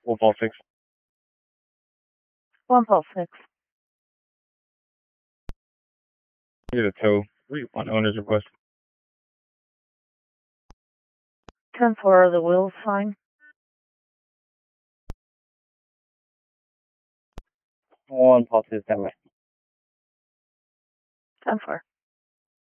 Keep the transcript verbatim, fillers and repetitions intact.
Wolf all six. One Paul six. Get a tow on owner's request. ten four, are the wheels fine? One Paul two, that way. ten four.